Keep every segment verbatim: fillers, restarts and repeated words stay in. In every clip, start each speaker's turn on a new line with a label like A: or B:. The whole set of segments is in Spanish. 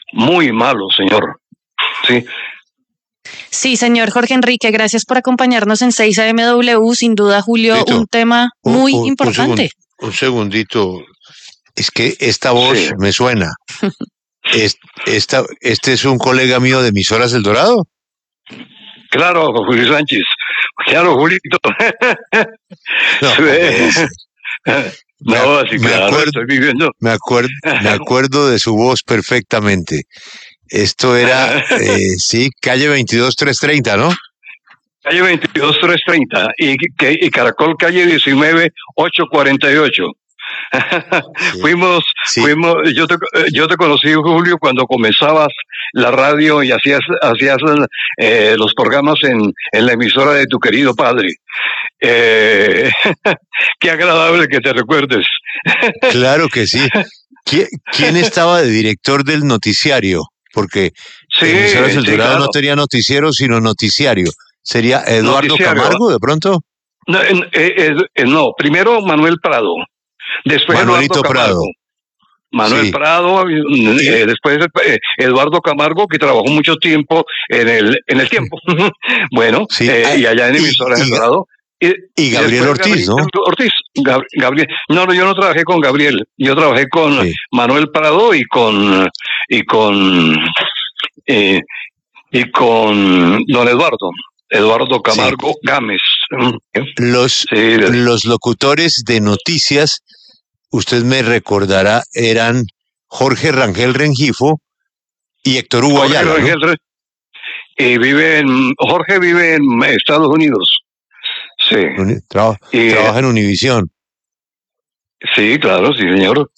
A: muy malo, señor. Sí.
B: Sí, señor Jorge Enrique, gracias por acompañarnos en seis A M W. Sin duda, Julio,
C: Listo.
B: un tema muy
C: un, un,
B: importante.
C: Un, segun, un segundito. Es que esta voz
A: Sí.
C: me suena. Es, esta, ¿Este es un colega mío de Emisoras El Dorado?
A: Claro, Julio Sánchez. Claro, Julito.
C: No,
A: sí. No, sí,
C: me
A: claro,
C: acuerdo,
A: estoy viviendo.
C: Me acuerdo, me acuerdo de su voz perfectamente. Esto era, eh, sí, calle veintidós trescientos treinta, ¿no?
A: Calle veintidós trescientos treinta y, y Caracol calle diecinueve ochocientos cuarenta y ocho. Sí, fuimos, sí. fuimos, yo te, yo te conocí, Julio, cuando comenzabas la radio y hacías, hacías eh, los programas en, en la emisora de tu querido padre. Eh, qué agradable que te recuerdes.
C: Claro que sí. ¿Quién estaba de director del noticiario? Porque
A: sí,
C: Emisoras El
A: sí,
C: Dorado
A: claro.
C: no tenía noticiero, sino noticiario. ¿Sería Eduardo noticiario. Camargo, de pronto?
A: No, eh, eh, eh, no, primero Manuel Prado. Después
C: Manuelito
A: Eduardo
C: Prado.
A: Manuel
C: sí.
A: Prado, eh, después eh, Eduardo Camargo, que trabajó mucho tiempo en el en el tiempo. bueno, sí. eh, y allá en Emisoras El Dorado.
C: Y, y Gabriel Ortiz,
A: Gabriel,
C: ¿no?
A: Ortiz, Gab, Gabriel. No, no, yo no trabajé con Gabriel. Yo trabajé con sí. Manuel Prado y con y con eh, y con don Eduardo. Eduardo Camargo sí. Gámez.
C: Los, sí. los locutores de noticias, usted me recordará, eran Jorge Rangel Rengifo y Héctor Hugo
A: Jorge
C: Ayala,
A: Rangel,
C: ¿no?
A: eh, vive en, Jorge vive en Estados Unidos. Sí.
C: Traba, y, trabaja en Univisión.
A: Sí, claro, sí, señor.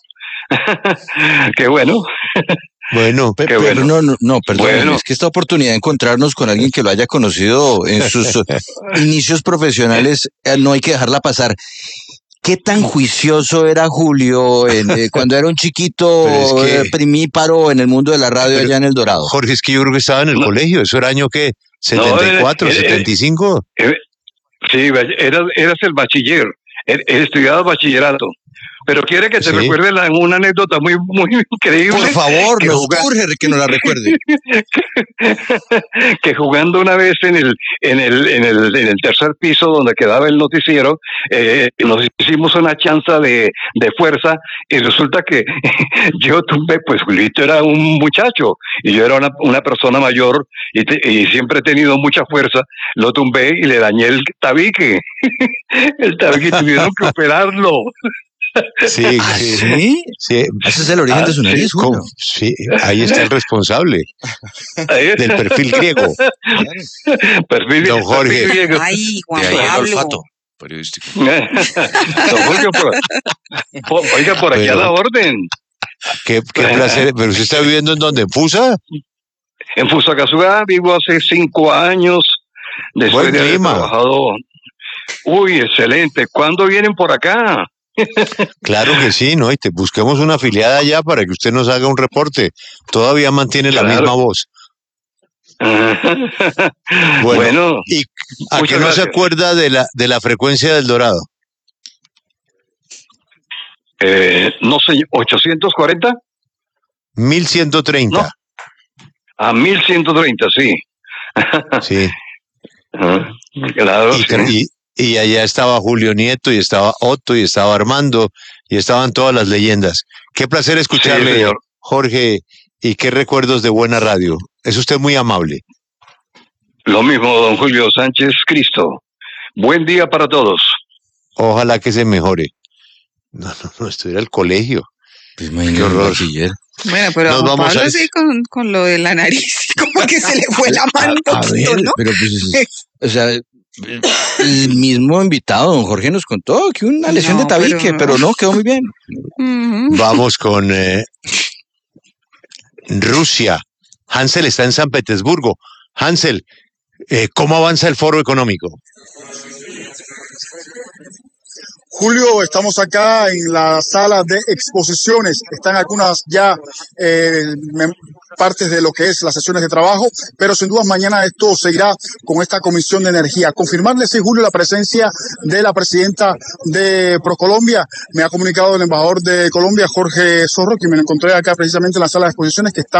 A: Qué bueno.
D: Bueno, Qué pero bueno. no, no, no, perdón, bueno. Es que esta oportunidad de encontrarnos con alguien que lo haya conocido en sus inicios profesionales, no hay que dejarla pasar. ¿Qué tan juicioso era Julio en, eh, cuando era un chiquito es que, eh, primíparo en el mundo de la radio allá en El Dorado?
C: Jorge, es que yo creo que estaba en el no. colegio, ¿eso era año qué? ¿setenta y cuatro, no, era, setenta y cinco?
A: Era, sí, eras, eras el bachiller, estudiabas bachillerato. Pero quiere que te ¿Sí? recuerde la, una anécdota muy muy increíble.
D: Por favor, nos urge que nos la recuerde.
A: Que jugando una vez en el en el en el en el tercer piso donde quedaba el noticiero, eh, nos hicimos una chanza de, de fuerza y resulta que yo tumbé, pues Julito era un muchacho y yo era una, una persona mayor y, te, y siempre he tenido mucha fuerza, lo tumbé y le dañé el tabique. El tabique tuvieron que operarlo.
C: Sí,
D: ¿Ah,
C: sí,
D: sí?
C: sí.
D: Ese es el origen ah, de su nariz, Julio.
C: Sí, ahí está el responsable del perfil griego.
A: Perfil,
C: Don Jorge.
A: Perfil griego.
B: Ay, Juan
D: de ahí
B: Pablo.
D: el olfato periodístico.
A: Don Jorge, por, por, oiga, por aquí pero, a la orden.
C: Qué, qué placer. ¿Pero usted está viviendo en dónde? ¿En Fusa?
A: En Fusagasugá vivo hace cinco años. Después Buen de haber clima. trabajado. Uy, excelente. ¿Cuándo vienen por acá?
C: Claro que sí, ¿no? Y te busquemos una afiliada allá para que usted nos haga un reporte. Todavía mantiene claro. la misma voz. bueno, bueno, ¿y a qué no gracias. se acuerda de la de la frecuencia del Dorado?
A: Eh, no sé, ¿ochocientos cuarenta?
C: mil ciento treinta.
A: No. A mil ciento treinta, sí.
C: Sí.
A: Claro,
C: y,
A: sí.
C: Y, Y allá estaba Julio Nieto, y estaba Otto, y estaba Armando, y estaban todas las leyendas. Qué placer escucharle, sí, Jorge, y qué recuerdos de buena radio. Es usted muy amable.
A: Lo mismo, don Julio Sánchez Cristo. Buen día para todos.
C: Ojalá que se mejore. No, no, no, esto era el colegio.
D: Pues qué horror.
E: Bueno, pero
C: Nos
E: Juan
C: vamos
E: Pablo
C: a...
E: sí con, con lo de la nariz, como que se le fue la mano un poquito, ¿no?
D: Pero pues, o sea... El mismo invitado, don Jorge, nos contó que una lesión no, de tabique, pero no. pero no, quedó muy bien.
C: Uh-huh. Vamos con eh, Rusia. Hansel está en San Petersburgo. Hansel, eh, ¿cómo avanza el foro económico?
F: Julio, estamos acá en la sala de exposiciones. Están algunas ya eh, partes de lo que es las sesiones de trabajo, pero sin duda mañana esto seguirá con esta comisión de energía. Confirmarles, sí, Julio, la presencia de la presidenta de ProColombia. Me ha comunicado el embajador de Colombia, Jorge Zorro, quien me encontré acá precisamente en la sala de exposiciones, que está